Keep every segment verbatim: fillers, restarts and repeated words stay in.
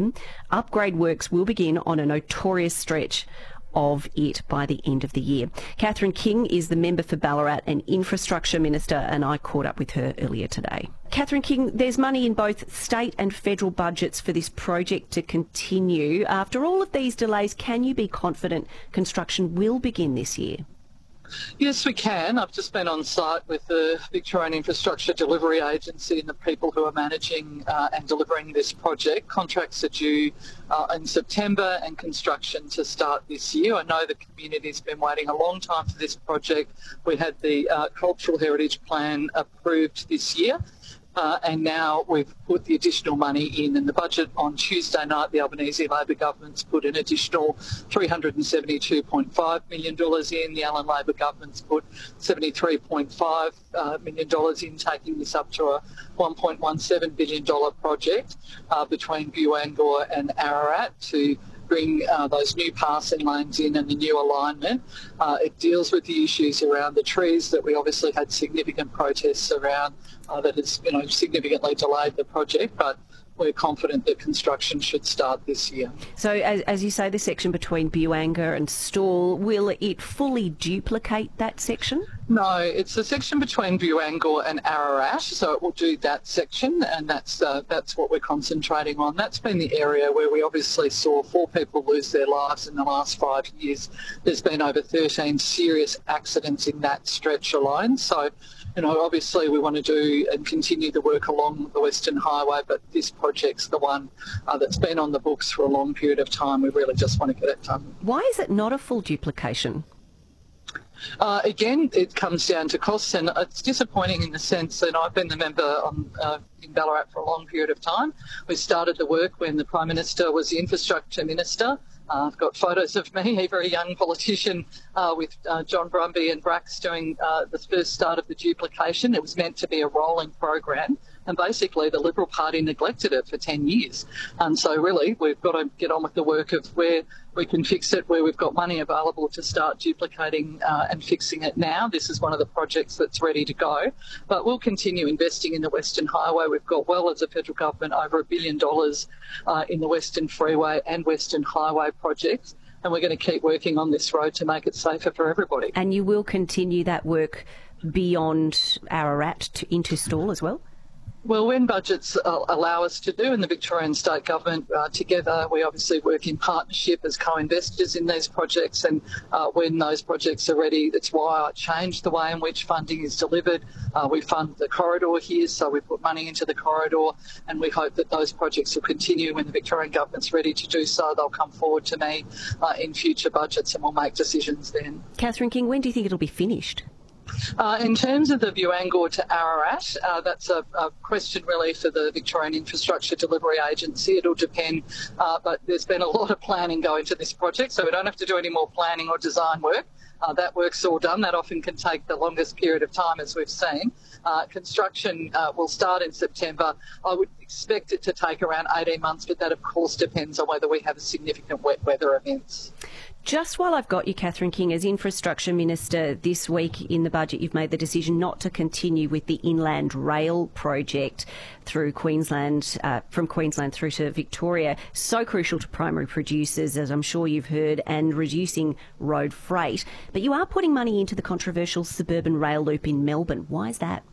Melbourne, upgrade works will begin on a notorious stretch of it by the end of the year. Catherine King is the member for Ballarat and Infrastructure Minister, and I caught up with her earlier today. Catherine King, there's money in both state and federal budgets for this project to continue. After all of these delays, can you be confident construction will begin this year? Yes, we can. I've just been on site with the Victorian Infrastructure Delivery Agency and the people who are managing uh, and delivering this project. Contracts are due uh, in September and construction to start this year. I know the community's been waiting a long time for this project. We had the uh, Cultural Heritage Plan approved this year. Uh, and now we've put the additional money in. In the budget on Tuesday night, the Albanese Labor government's put an additional three hundred seventy-two point five million dollars in. The Allan Labor government's put seventy-three point five uh, million dollars in, taking this up to a one point one seven billion dollars project uh, between Buangor and Ararat to bring uh, those new passing lanes in and the new alignment. Uh, it deals with the issues around the trees that we obviously had significant protests around uh, that has, you know, significantly delayed the project, but we're confident that construction should start this year. So, as, as you say, the section between Buangor and Stawell, will it fully duplicate that section? No, it's the section between Buangor and Ararat, so it will do that section, and that's uh, that's what we're concentrating on. That's been the area where we obviously saw four people lose their lives in the last five years. There's been over thirteen serious accidents in that stretch alone. So, you know, obviously we want to do and continue the work along the Western Highway, but this project's the one uh, that's been on the books for a long period of time. We really just want to get it done. Why is it not a full duplication? Uh, again, it comes down to costs, and it's disappointing in the sense that I've been the member on, uh, in Ballarat for a long period of time. We started the work when the Prime Minister was the Infrastructure Minister. Uh, I've got photos of me, a very young politician, uh, with uh, John Brumby and Brax doing uh, the first start of the duplication. It was meant to be a rolling program, and basically the Liberal Party neglected it for ten years. And so really we've got to get on with the work of where we can fix it, where we've got money available to start duplicating uh, and fixing it now. This is one of the projects that's ready to go. But we'll continue investing in the Western Highway. We've got, well, as a federal government, over a billion dollars uh, in the Western Freeway and Western Highway projects. And we're going to keep working on this road to make it safer for everybody. And you will continue that work beyond Ararat to, into Stawell as well? Well, when budgets uh, allow us to do, and the Victorian State Government uh, together, we obviously work in partnership as co-investors in these projects, and uh, when those projects are ready, that's why I changed the way in which funding is delivered. Uh, we fund the corridor here, so we put money into the corridor, and we hope that those projects will continue. When the Victorian Government's ready to do so, they'll come forward to me uh, in future budgets, and we'll make decisions then. Catherine King, when do you think it'll be finished? Uh, in terms of the Buangor to Ararat, uh, that's a, a question really for the Victorian Infrastructure Delivery Agency. It'll depend, uh, but there's been a lot of planning going to this project, so we don't have to do any more planning or design work. Uh, that work's all done. That often can take the longest period of time, as we've seen. Uh, construction uh, will start in September. I would expect it to take around eighteen months, but that of course depends on whether we have significant wet weather events. Just while I've got you, Catherine King, as Infrastructure Minister, this week in the budget you've made the decision not to continue with the Inland Rail project through Queensland, uh, from Queensland through to Victoria. So crucial to primary producers, as I'm sure you've heard, and reducing road freight. But you are putting money into the controversial suburban rail loop in Melbourne. Why is that?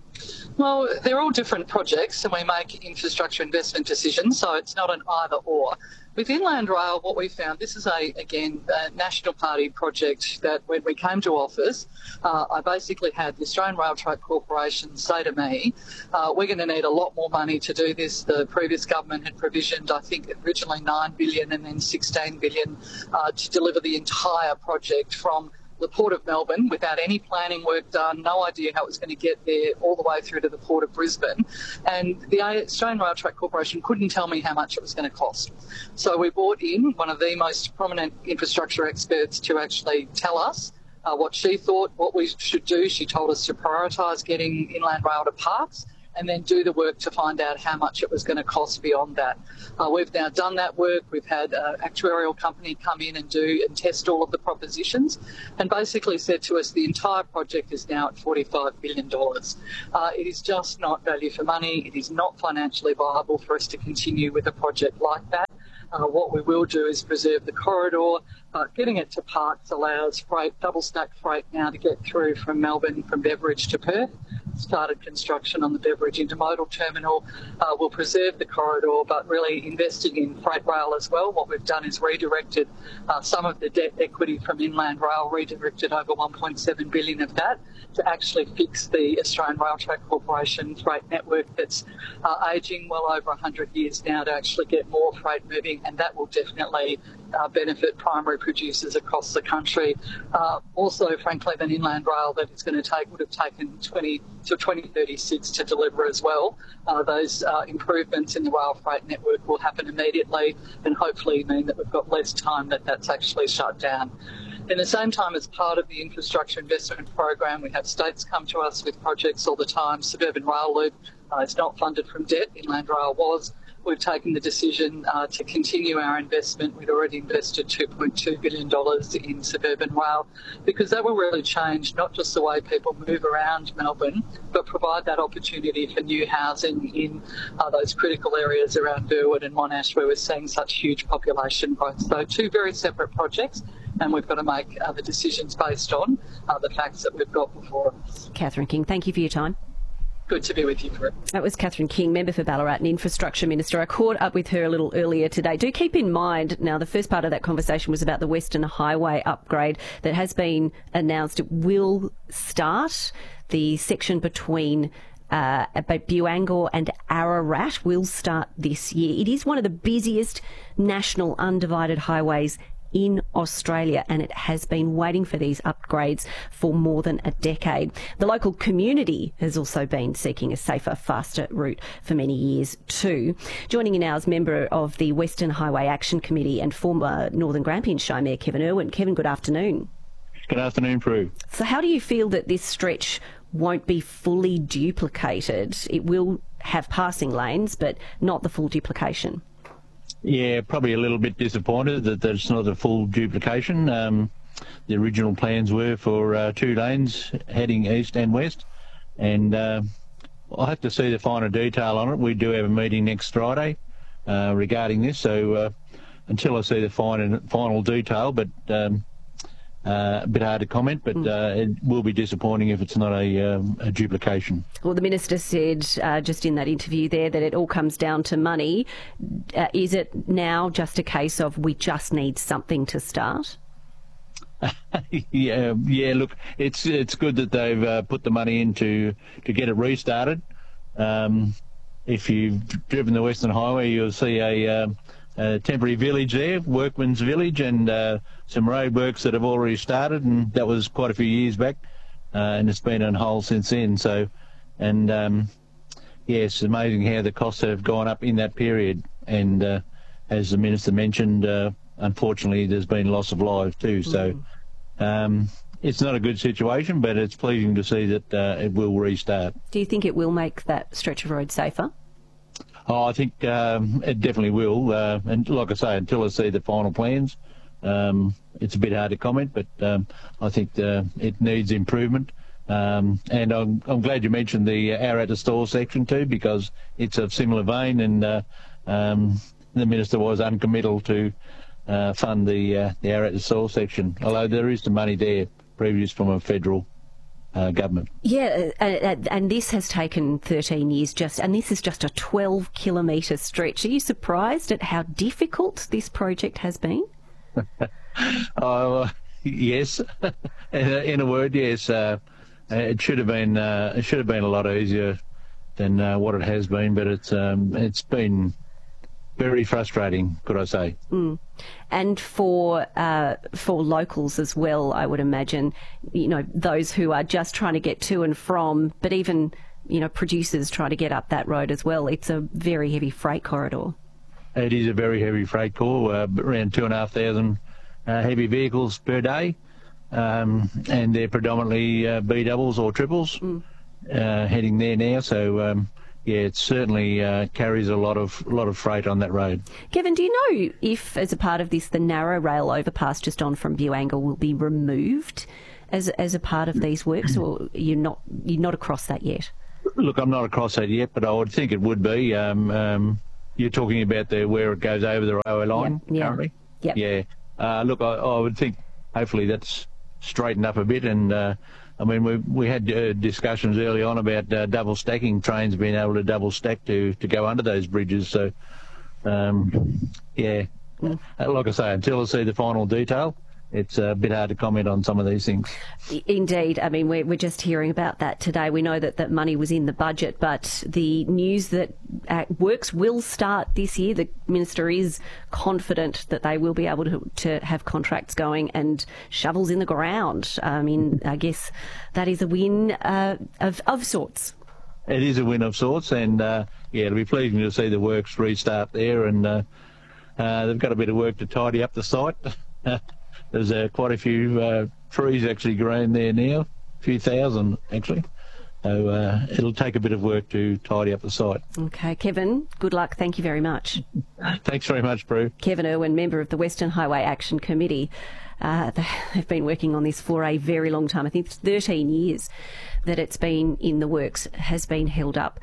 Well, they're all different projects, and we make infrastructure investment decisions, so it's not an either or. With Inland Rail, what we found, this is, a again, a National Party project that when we came to office, uh, I basically had the Australian Rail Track Corporation say to me, uh, we're going to need a lot more money to do this. The previous government had provisioned, I think, originally nine billion dollars and then sixteen billion dollars uh, to deliver the entire project from the Port of Melbourne without any planning work done, no idea how it was going to get there, all the way through to the Port of Brisbane. And the Australian Rail Track Corporation couldn't tell me how much it was going to cost. So we brought in one of the most prominent infrastructure experts to actually tell us uh, what she thought, what we should do. She told us to prioritise getting Inland Rail to Parkes. and then do the work to find out how much it was going to cost beyond that. Uh, we've now done that work. We've had an actuarial company come in and do and test all of the propositions, and basically said to us the entire project is now at forty-five billion dollars. Uh, it is just not value for money. It is not financially viable for us to continue with a project like that. Uh, what we will do is preserve the corridor. Uh, getting it to Parkes allows freight, double-stack freight now to get through from Melbourne, from Beveridge to Perth. Started construction on the Beveridge Intermodal Terminal. Uh, we'll preserve the corridor, but really investing in freight rail as well. What we've done is redirected uh, some of the debt equity from Inland Rail, redirected over one point seven billion dollars of that to actually fix the Australian Rail Track Corporation freight network that's uh, ageing well over one hundred years now, to actually get more freight moving, and that will definitely uh, benefit primary producers across the country. Uh, also, frankly, than Inland Rail that it's going to take would have taken twenty to twenty thirty-six to deliver as well. Uh, those uh, improvements in the rail freight network will happen immediately, and hopefully mean that we've got less time that that's actually shut down. In the same time, as part of the infrastructure investment program, we have states come to us with projects all the time. Suburban Rail Loop uh, is not funded from debt. Inland Rail was. We've taken the decision uh, to continue our investment. We'd already invested two point two billion dollars in suburban rail, because that will really change not just the way people move around Melbourne, but provide that opportunity for new housing in uh, those critical areas around Burwood and Monash, where we're seeing such huge population growth. So two very separate projects, and we've got to make uh, the decisions based on uh, the facts that we've got before us. Catherine King, thank you for your time. Good to be with you, Fred. That was Catherine King, Member for Ballarat and Infrastructure Minister. I caught up with her a little earlier today. Do keep in mind, now the first part of that conversation was about the Western Highway upgrade that has been announced. It will start. The section between uh, about Buangor and Ararat will start this year. It is one of the busiest national undivided highways in Australia, and it has been waiting for these upgrades for more than a decade. The local community has also been seeking a safer, faster route for many years too. Joining you now is member of the Western Highway Action Committee and former Northern Grampians Shire Mayor Kevin Irwin. Kevin, good afternoon. Good afternoon, Prue. So how do you feel that this stretch won't be fully duplicated? It will have passing lanes, but not the full duplication. Yeah, probably a little bit disappointed that there's not a full duplication. Um, the original plans were for uh, two lanes heading east and west, and uh, I'll have to see the finer detail on it. We do have a meeting next Friday uh, regarding this, so uh, until I see the final, final detail, but um, Uh, a bit hard to comment, but uh, it will be disappointing if it's not a, um, a duplication. Well, the Minister said uh, just in that interview there that it all comes down to money. Uh, is it now just a case of we just need something to start? yeah, yeah. Look, it's it's good that they've uh, put the money in to, to get it restarted. Um, if you've driven the Western Highway, you'll see a... Uh, A temporary village there, Workman's Village, and uh, some road works that have already started, and that was quite a few years back, uh, and it's been on hold since then. So, and um, yeah, it's amazing how the costs have gone up in that period, and uh, as the Minister mentioned, uh, unfortunately there's been loss of lives too. So um, it's not a good situation, but it's pleasing to see that uh, it will restart. Do you think it will make that stretch of road safer? Oh, I think um, it definitely will. Uh, and like I say, until I see the final plans, um, it's a bit hard to comment, but um, I think uh, it needs improvement. Um, and I'm, I'm glad you mentioned the Ararat to Stawell section too, because it's a similar vein, and uh, um, the Minister was uncommittal to uh, fund the, uh, the Ararat to Stawell section, although there is some money there previous from a federal Uh, government. Yeah, uh, and this has taken thirteen years just, and this is just a twelve kilometre stretch. Are you surprised at how difficult this project has been? Oh, yes. In a word, yes. Uh, it should have been. Uh, it should have been a lot easier than uh, what it has been, but it's um, it's been very frustrating, could I say. Mm. And for uh, for locals as well, I would imagine, you know, those who are just trying to get to and from, but even, you know, producers trying to get up that road as well. It's a very heavy freight corridor. It is a very heavy freight corridor, uh, around two and a half thousand uh, heavy vehicles per day, um, and they're predominantly uh, B doubles or triples mm. uh, heading there now. So um, yeah, it certainly uh, carries a lot of a lot of freight on that road. Kevin, do you know if, as a part of this, the narrow rail overpass just on from Buangle will be removed as as a part of these works, or you're not you're not across that yet? Look, I'm not across that yet, but I would think it would be. Um, um, you're talking about the where it goes over the railway line yep, yeah. currently? Yep. Yeah. Uh, look, I, I would think hopefully that's straightened up a bit. And, uh, I mean, we we had uh, discussions early on about uh, double stacking, trains being able to double stack to, to go under those bridges. So, um, yeah, mm. like I say, until I see the final detail, it's a bit hard to comment on some of these things. Indeed. I mean, we're, we're just hearing about that today. We know that that money was in the budget, but the news that uh, works will start this year. The Minister is confident that they will be able to, to have contracts going and shovels in the ground. I mean, I guess that is a win uh, of, of sorts. It is a win of sorts, and, uh, yeah, it'll be pleasing to see the works restart there, and uh, uh, they've got a bit of work to tidy up the site. There's uh, quite a few uh, trees actually growing there now, a few thousand actually. So uh, it'll take a bit of work to tidy up the site. Okay, Kevin, good luck. Thank you very much. Thanks very much, Prue. Kevin Irwin, member of the Western Highway Action Committee. Uh, they've been working on this for a very long time. I think it's thirteen years that it's been in the works, has been held up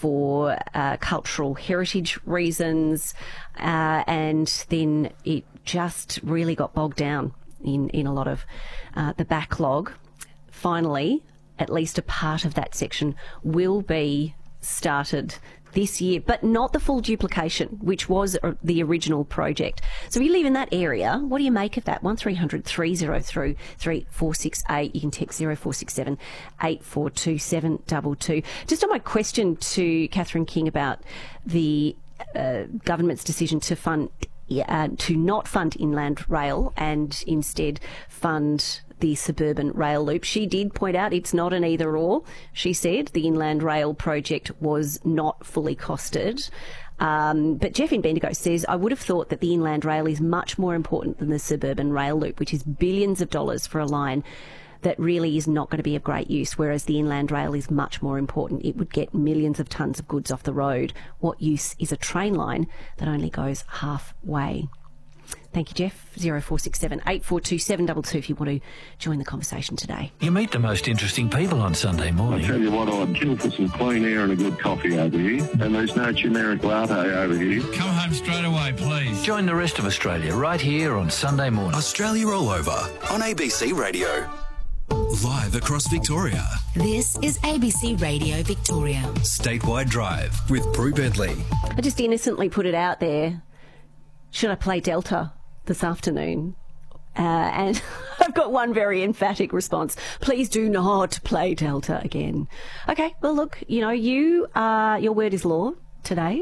for uh, cultural heritage reasons, uh, and then it just really got bogged down in, in a lot of uh, the backlog. Finally, at least a part of that section will be started this year, but not the full duplication, which was the original project. So if you live in that area, what do you make of that? one three hundred three oh three three four six eight. You can text zero four six seven eight four two seven two two. Just on my question to Catherine King about the uh, government's decision to fund Uh, to not fund Inland Rail and instead fund the suburban rail loop. She did point out it's not an either or. She said the Inland Rail project was not fully costed. Um, but Jeff in Bendigo says, I would have thought that the Inland Rail is much more important than the suburban rail loop, which is billions of dollars for a line that really is not going to be of great use, whereas the Inland Rail is much more important. It would get millions of tonnes of goods off the road. What use is a train line that only goes halfway? Thank you, Jeff. zero four six seven eight four two seven two two if you want to join the conversation today. You meet the most interesting people on Sunday morning. I tell you what, I'd kill for some clean air and a good coffee over here, and there's no generic latte over here. Come home straight away, please. Join the rest of Australia right here on Sunday morning. Australia Rollover on A B C Radio. Live across Victoria. This is A B C Radio Victoria. Statewide Drive with Prue Bentley. I just innocently put it out there. Should I play Delta this afternoon? Uh, and I've got one very emphatic response. Please do not play Delta again. Okay, well, look, you know, you uh, your word is law today.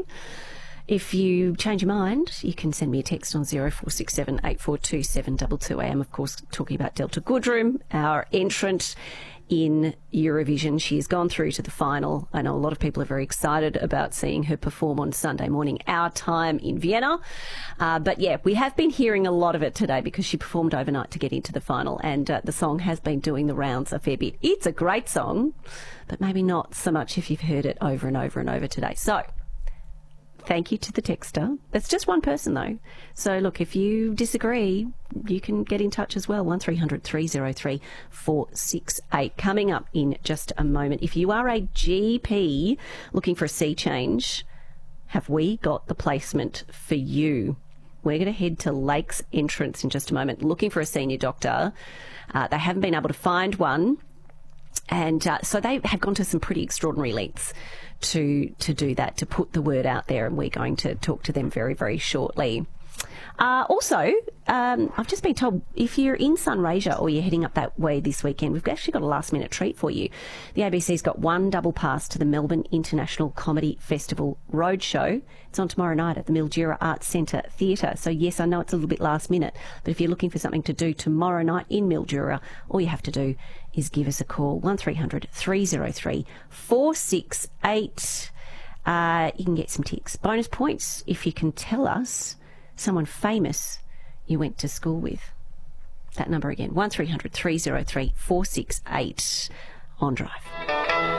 If you change your mind, you can send me a text on zero four six seven eight four two seven two two. I am, of course, talking about Delta Goodrem, our entrant in Eurovision. She has gone through to the final. I know a lot of people are very excited about seeing her perform on Sunday morning, our time in Vienna. Uh, but yeah, we have been hearing a lot of it today because she performed overnight to get into the final, and uh, the song has been doing the rounds a fair bit. It's a great song, but maybe not so much if you've heard it over and over and over today. So thank you to the texter. That's just one person, though. So, look, if you disagree, you can get in touch as well. one three hundred three oh three four six eight. Coming up in just a moment. If you are a G P looking for a sea change, have we got the placement for you? We're going to head to Lakes Entrance in just a moment, looking for a senior doctor. Uh, they haven't been able to find one. And uh, so they have gone to some pretty extraordinary lengths to to do that, to put the word out there, and we're going to talk to them very, very shortly. Uh, also, um, I've just been told if you're in Sunraysia or you're heading up that way this weekend, we've actually got a last-minute treat for you. The A B C's got one double pass to the Melbourne International Comedy Festival Roadshow. It's on tomorrow night at the Mildura Arts Centre Theatre. So, yes, I know it's a little bit last minute, but if you're looking for something to do tomorrow night in Mildura, all you have to do is give us a call, one three hundred three oh three four six eight. Uh, you can get some ticks. Bonus points if you can tell us someone famous you went to school with. That number again, one three hundred three oh three four six eight on Drive.